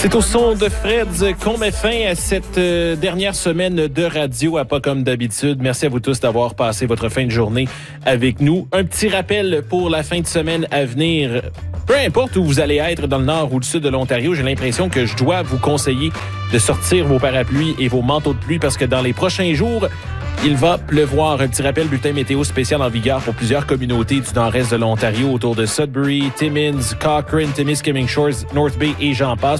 C'est au son de Freds qu'on met fin à cette dernière semaine de radio à Pas comme d'habitude. Merci à vous tous d'avoir passé votre fin de journée avec nous. Un petit rappel pour la fin de semaine à venir. Peu importe où vous allez être, dans le nord ou le sud de l'Ontario, j'ai l'impression que je dois vous conseiller de sortir vos parapluies et vos manteaux de pluie parce que dans les prochains jours, il va pleuvoir. Un petit rappel, bulletin météo spécial en vigueur pour plusieurs communautés du nord-est de l'Ontario autour de Sudbury, Timmins, Cochrane, Timiskaming Shores, North Bay et j'en passe.